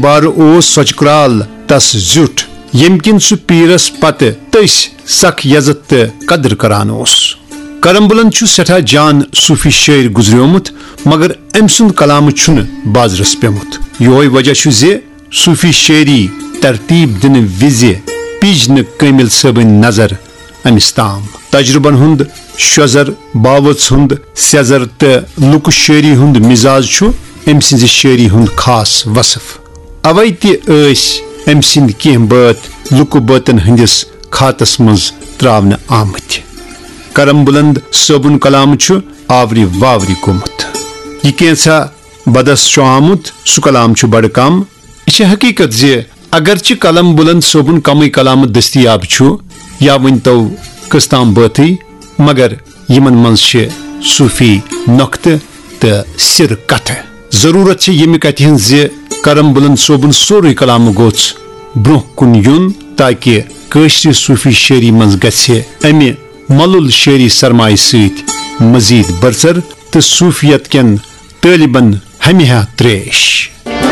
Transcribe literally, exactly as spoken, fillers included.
बार ओस सचक्राल तस जुट यम किन सु पीरस पत तस सख यजत तो कदर करान ओस। करम बुलंद छु सठा जान सूफी शेर गुजरियोमुत मगर अम सुंद कलाम छुन बाजरस पेमुत। योय वजह छु जे सूफी शेरी तरतीब दिन विजे पिज न कामिल सबन नजर अमिस ताम। तजुर्बन हुंद शजर बावच हुंद सेजर तो लुक शेरी हुंद मिजाज छु अम सिंज शेरी हुंद खास वसफ। अवै ते अम सिंद कें बात लुक बातन हंदिस खातस मज त्रावन आमत। करम बुलंद सबुन कलाम छु आवरी वावरी गोमुत। यह कैसा बदस छु आमुत सु कलाम छु बड़ कम। यह हकीकत जे अगरचे कलम बुलंद सबुन कम कलाम दस्तियाब छु या वन तो कस्ताम बाती मगर यमन मज सूफी नक्त तो सिर कथ। जरूरत यम कथ जे करम बुलंद सोबुन सोरे कलाम गोच ब्रोह कुन युन ताकि कशर सूफी शेरी मज गछे अमे मलुल शेरी सरमाय सत मजीद बरसर तो सूफियत केन तालिबन हमेहा त्रेश।